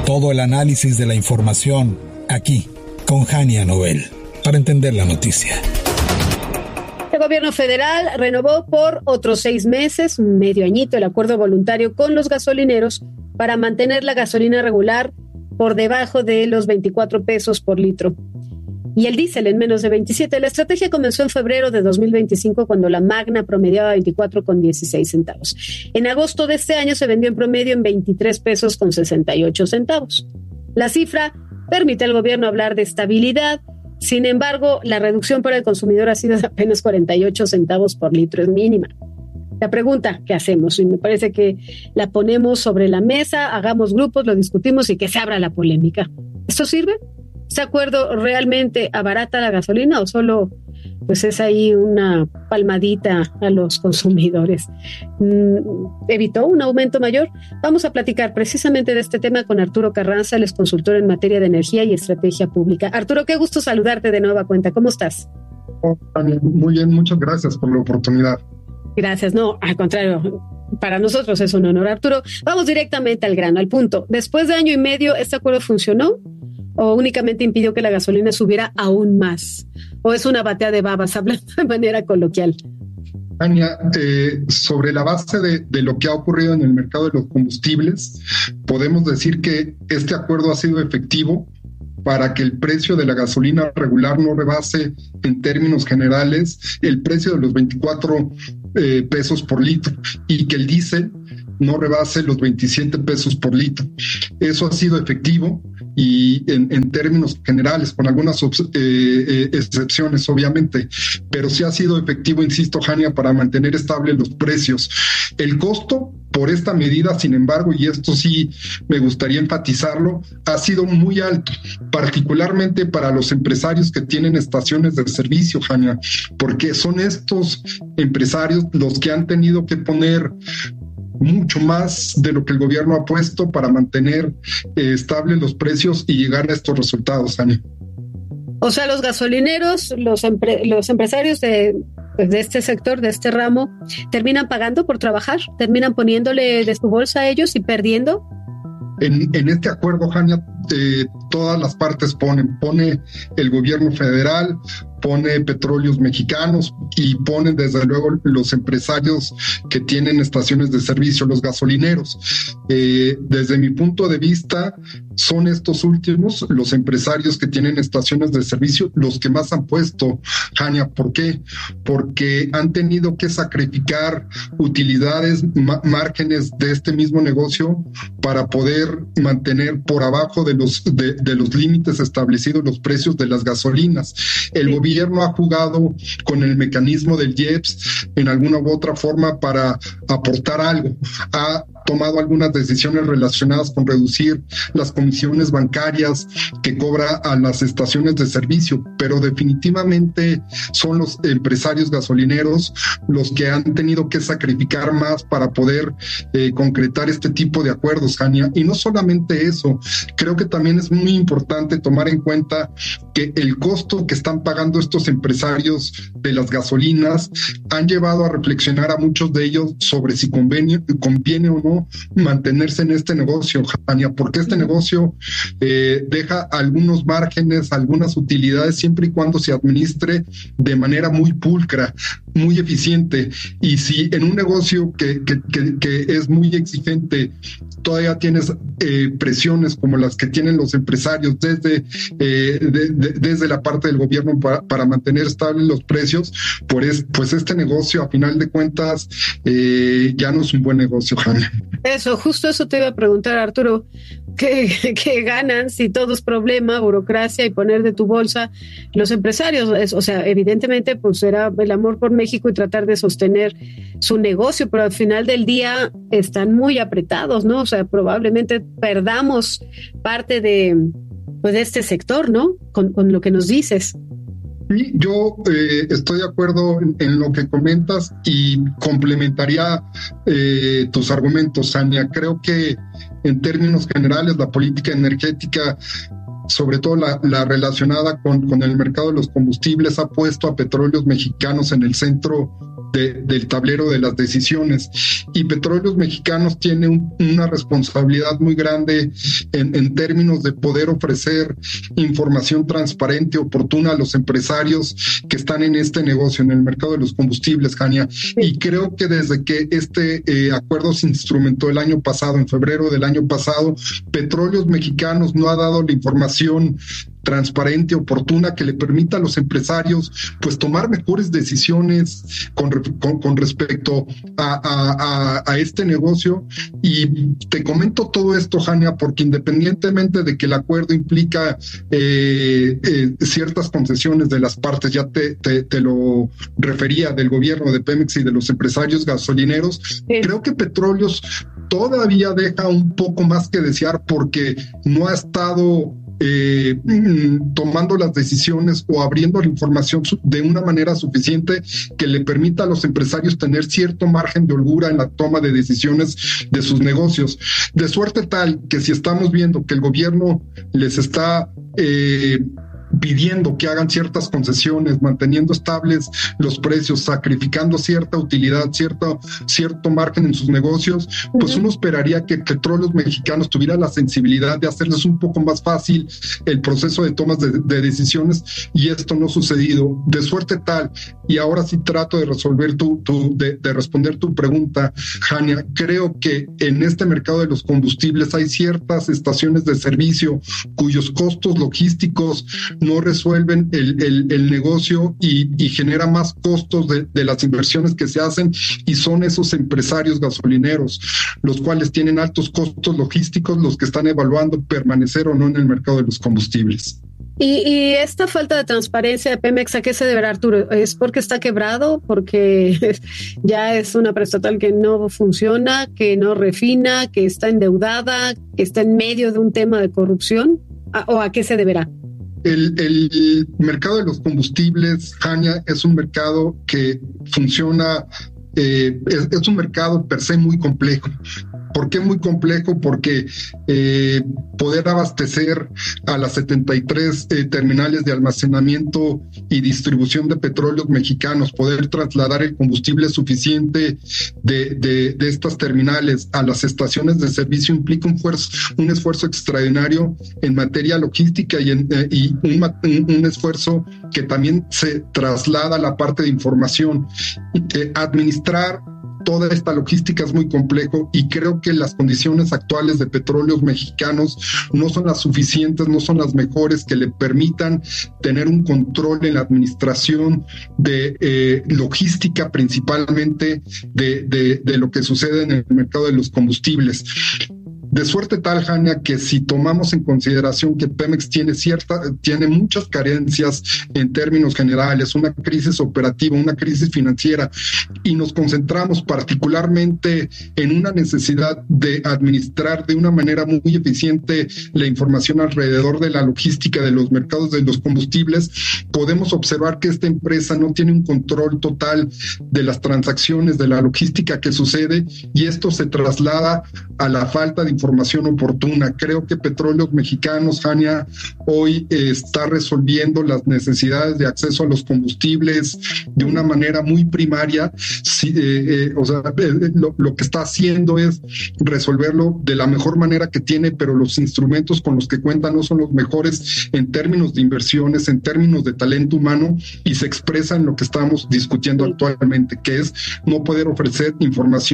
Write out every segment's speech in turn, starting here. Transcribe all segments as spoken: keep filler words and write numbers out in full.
Todo el análisis de la información aquí con Jania Noel para entender la noticia. El gobierno federal renovó por otros seis meses, un medio añito, el acuerdo voluntario con los gasolineros para mantener la gasolina regular por debajo de los veinticuatro pesos por litro. Y el diésel en menos de veintisiete. La estrategia comenzó en febrero de dos mil veinticinco, cuando la Magna promediaba veinticuatro con dieciséis centavos. En agosto de este año se vendió en promedio en veintitrés pesos con sesenta y ocho centavos. La cifra permite al gobierno hablar de estabilidad. Sin embargo, la reducción para el consumidor ha sido de apenas cuarenta y ocho centavos por litro, es mínima. La pregunta, ¿qué hacemos? Y me parece que la ponemos sobre la mesa, hagamos grupos, lo discutimos y que se abra la polémica. ¿Esto sirve? ¿Este acuerdo realmente abarata la gasolina o solo pues es ahí una palmadita a los consumidores? ¿Evitó un aumento mayor? Vamos a platicar precisamente de este tema con Arturo Carranza, él es consultor en materia de energía y estrategia pública. Arturo, qué gusto saludarte de nueva cuenta. ¿Cómo estás? Muy bien, muchas gracias por la oportunidad. Gracias, no, al contrario, para nosotros es un honor, Arturo. Vamos directamente al grano, al punto. Después de año y medio, ¿este acuerdo funcionó o únicamente impidió que la gasolina subiera aún más? ¿O es una batea de babas, hablando de manera coloquial? Ania, eh, sobre la base de, de lo que ha ocurrido en el mercado de los combustibles, podemos decir que este acuerdo ha sido efectivo para que el precio de la gasolina regular no rebase en términos generales el precio de los veinticuatro eh, pesos por litro y que el diésel no rebase los veintisiete pesos por litro. Eso ha sido efectivo y en, en términos generales, con algunas eh, eh, excepciones obviamente, pero sí ha sido efectivo, insisto, Jania, para mantener estables los precios. El costo por esta medida, sin embargo, y esto sí me gustaría enfatizarlo, ha sido muy alto, particularmente para los empresarios que tienen estaciones de servicio, Jania, porque son estos empresarios los que han tenido que poner mucho más de lo que el gobierno ha puesto para mantener eh, estables los precios y llegar a estos resultados, Ania. O sea, los gasolineros, los, empre- los empresarios de, pues, de este sector, de este ramo, terminan pagando por trabajar, terminan poniéndole de su bolsa a ellos y perdiendo. En, en este acuerdo, Jania, eh, todas las partes ponen, pone el gobierno federal, pone Petróleos Mexicanos y ponen desde luego los empresarios que tienen estaciones de servicio, los gasolineros. Eh, desde mi punto de vista, son estos últimos, los empresarios que tienen estaciones de servicio, los que más han puesto, Jania. ¿Por qué? Porque han tenido que sacrificar utilidades, ma- márgenes de este mismo negocio para poder mantener por abajo de los, de, de los límites establecidos los precios de las gasolinas. El gobierno El gobierno ha jugado con el mecanismo del I E P S en alguna u otra forma para aportar algo. Ha tomado algunas decisiones relacionadas con reducir las comisiones bancarias que cobra a las estaciones de servicio, pero definitivamente son los empresarios gasolineros los que han tenido que sacrificar más para poder eh, concretar este tipo de acuerdos, Jania. Y no solamente eso, creo que también es muy importante tomar en cuenta que el costo que están pagando estos empresarios de las gasolinas han llevado a reflexionar a muchos de ellos sobre si conviene, conviene o no mantenerse en este negocio, Jania, porque este negocio eh, deja algunos márgenes, algunas utilidades, siempre y cuando se administre de manera muy pulcra, muy eficiente. Y si en un negocio que, que, que, que es muy exigente todavía tienes eh, presiones como las que tienen los empresarios desde, eh, de, de, desde la parte del gobierno para, para mantener estables los precios, pues, pues este negocio a final de cuentas eh, ya no es un buen negocio, Jania. Eso, justo eso te iba a preguntar, Arturo. ¿Qué, qué ganan si todo es problema, burocracia y poner de tu bolsa los empresarios? Es, o sea, evidentemente pues era el amor por México y tratar de sostener su negocio, pero al final del día están muy apretados, ¿no? O sea, probablemente perdamos parte de, pues, de este sector, ¿no? Con, con lo que nos dices. Sí, yo eh, estoy de acuerdo en, en lo que comentas y complementaría eh, tus argumentos, Ania. Creo que en términos generales la política energética sobre todo la, la relacionada con, con el mercado de los combustibles, ha puesto a Petróleos Mexicanos en el centro de, del tablero de las decisiones. Y Petróleos Mexicanos tiene un, una responsabilidad muy grande en, en términos de poder ofrecer información transparente, oportuna a los empresarios que están en este negocio, en el mercado de los combustibles, Jania. Y creo que desde que este eh, acuerdo se instrumentó el año pasado, en febrero del año pasado, Petróleos Mexicanos no ha dado la información transparente, oportuna, que le permita a los empresarios pues tomar mejores decisiones con, con, con respecto a, a, a, a este negocio. Y te comento todo esto, Jania, porque independientemente de que el acuerdo implica eh, eh, ciertas concesiones de las partes, ya te, te, te lo refería, del gobierno de Pemex y de los empresarios gasolineros, sí. Creo que Petróleos todavía deja un poco más que desear porque no ha estado Eh, tomando las decisiones o abriendo la información de una manera suficiente que le permita a los empresarios tener cierto margen de holgura en la toma de decisiones de sus negocios, de suerte tal que si estamos viendo que el gobierno les está eh, pidiendo que hagan ciertas concesiones, manteniendo estables los precios, sacrificando cierta utilidad, cierto, cierto margen en sus negocios, pues uno esperaría que Petróleos Mexicanos tuviera la sensibilidad de hacerles un poco más fácil el proceso de tomas de, de decisiones, y esto no ha sucedido, de suerte tal, y ahora sí trato de resolver tu, tu de, de responder tu pregunta, Jania. Creo que en este mercado de los combustibles hay ciertas estaciones de servicio cuyos costos logísticos no resuelven el, el, el negocio y, y genera más costos de, de las inversiones que se hacen, y son esos empresarios gasolineros, los cuales tienen altos costos logísticos, los que están evaluando permanecer o no en el mercado de los combustibles. Y, y esta falta de transparencia de Pemex, ¿a qué se deberá, Arturo? ¿Es porque está quebrado? ¿Porque ya es una preestatal que no funciona, que no refina, que está endeudada, que está en medio de un tema de corrupción? ¿O a qué se deberá? El, el mercado de los combustibles, Jania, es un mercado que funciona, eh, es, es un mercado per se muy complejo. ¿Por qué muy complejo? Porque eh, poder abastecer a las setenta y tres eh, terminales de almacenamiento y distribución de Petróleos Mexicanos, poder trasladar el combustible suficiente de, de, de estas terminales a las estaciones de servicio implica un, esfuerzo, un esfuerzo extraordinario en materia logística y, en, eh, y un, un, un esfuerzo que también se traslada a la parte de información. Eh, administrar toda esta logística es muy complejo, y creo que las condiciones actuales de Petróleos Mexicanos no son las suficientes, no son las mejores que le permitan tener un control en la administración de eh, logística, principalmente de, de, de lo que sucede en el mercado de los combustibles. De suerte tal, Jania, que si tomamos en consideración que Pemex tiene cierta, tiene muchas carencias en términos generales, una crisis operativa, una crisis financiera, y nos concentramos particularmente en una necesidad de administrar de una manera muy eficiente la información alrededor de la logística de los mercados de los combustibles, podemos observar que esta empresa no tiene un control total de las transacciones, de la logística que sucede, y esto se traslada a la falta de información oportuna. Creo que Petróleos Mexicanos, Jania, hoy eh, está resolviendo las necesidades de acceso a los combustibles de una manera muy primaria. Sí, eh, eh, o sea, eh, lo, lo que está haciendo es resolverlo de la mejor manera que tiene, pero los instrumentos con los que cuenta no son los mejores en términos de inversiones, en términos de talento humano, y se expresa en lo que estamos discutiendo actualmente, que es no poder ofrecer información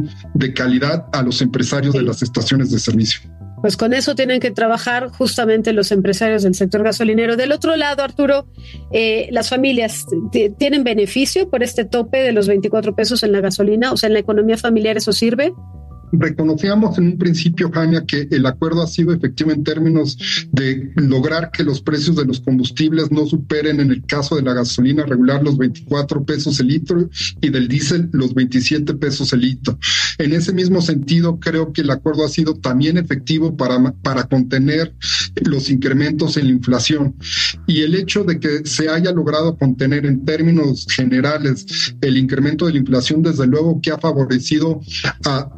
de calidad a los empresarios de las estaciones de servicio. Pues con eso tienen que trabajar justamente los empresarios del sector gasolinero. Del otro lado, Arturo, eh, las familias t- tienen beneficio por este tope de los veinticuatro pesos en la gasolina, o sea, en la economía familiar ¿eso sirve? Reconocíamos en un principio, Jania, que el acuerdo ha sido efectivo en términos de lograr que los precios de los combustibles no superen, en el caso de la gasolina regular, los veinticuatro pesos el litro, y del diésel los veintisiete pesos el litro. En ese mismo sentido, creo que el acuerdo ha sido también efectivo para, para contener los incrementos en la inflación. Y el hecho de que se haya logrado contener en términos generales el incremento de la inflación, desde luego que ha favorecido a, a las familias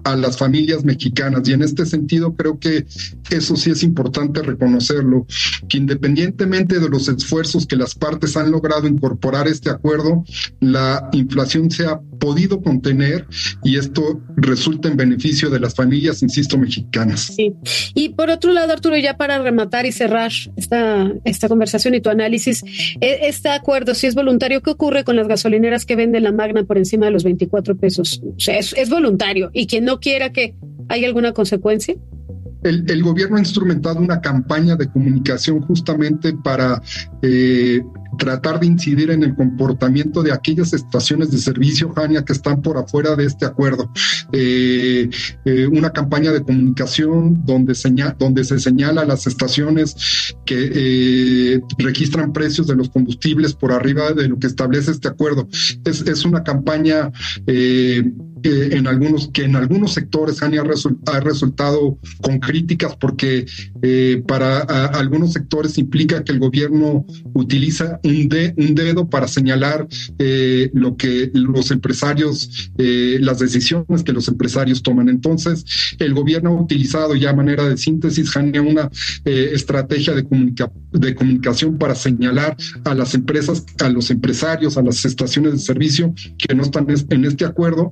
familias mexicanas. Y en este sentido creo que eso sí es importante reconocerlo, que independientemente de los esfuerzos que las partes han logrado incorporar este acuerdo, la inflación se ha podido contener y esto resulta en beneficio de las familias, insisto, mexicanas. Sí. Y por otro lado, Arturo, ya para rematar y cerrar esta, esta conversación y tu análisis, este acuerdo, si es voluntario, ¿qué ocurre con las gasolineras que venden la Magna por encima de los veinticuatro pesos? O sea, es, es voluntario, y quien no quiera, que haya alguna consecuencia. El, el gobierno ha instrumentado una campaña de comunicación justamente para eh, tratar de incidir en el comportamiento de aquellas estaciones de servicio, Jania, que están por afuera de este acuerdo. Eh, eh, una campaña de comunicación donde, señal, donde se señala a las estaciones que eh, registran precios de los combustibles por arriba de lo que establece este acuerdo. Es, es una campaña eh, eh, en algunos, que en algunos sectores, Jania, result, ha resultado con críticas porque eh, para a, algunos sectores implica que el gobierno utiliza un, de, un dedo para señalar eh, lo que los empresarios, eh, las decisiones que los empresarios toman. Entonces, el gobierno ha utilizado ya a manera de síntesis, Jania, una eh, estrategia de, comunica, de comunicación para señalar a las empresas, a los empresarios, a las estaciones de servicio que no están en este acuerdo.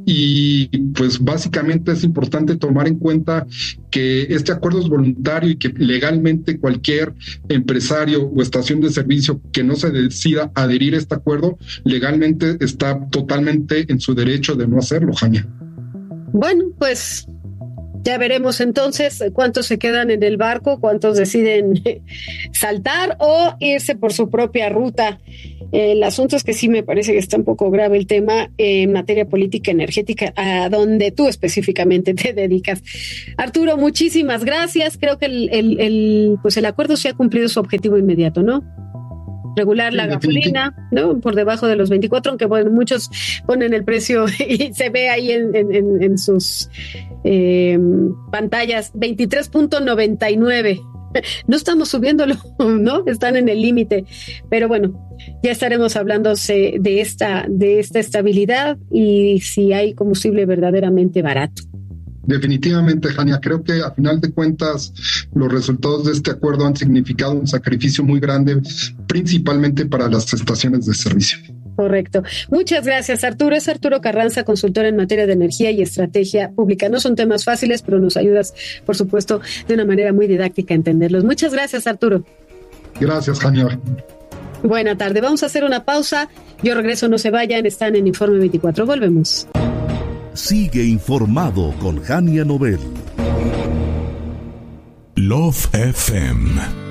Y pues básicamente es importante tomar en cuenta que este acuerdo es voluntario y que legalmente cualquier empresario o estación de servicio que no se decida adherir a este acuerdo, legalmente está totalmente en su derecho de no hacerlo, Jania. Bueno, pues ya veremos entonces cuántos se quedan en el barco, cuántos deciden saltar o irse por su propia ruta. El asunto es que sí me parece que está un poco grave el tema en materia política energética, a donde tú específicamente te dedicas. Arturo, muchísimas gracias. Creo que el, el, el, pues el acuerdo sí ha cumplido su objetivo inmediato, ¿no? Regular la gasolina, ¿no? Por debajo de los veinticuatro, aunque bueno, muchos ponen el precio y se ve ahí en, en, en sus eh, pantallas, veintitrés punto noventa y nueve. No estamos subiéndolo, ¿no? Están en el límite, pero bueno, ya estaremos hablando de esta, de esta estabilidad y si hay combustible verdaderamente barato. Definitivamente, Jania, creo que a final de cuentas los resultados de este acuerdo han significado un sacrificio muy grande, principalmente para las estaciones de servicio. Correcto. Muchas gracias, Arturo. Es Arturo Carranza, consultor en materia de energía y estrategia pública. No son temas fáciles, pero nos ayudas, por supuesto, de una manera muy didáctica a entenderlos. Muchas gracias, Arturo. Gracias, Jania. Buena tarde. Vamos a hacer una pausa. Yo regreso, no se vayan. Están en Informe veinticuatro. Volvemos. Sigue informado con Jania Nobel. Love F M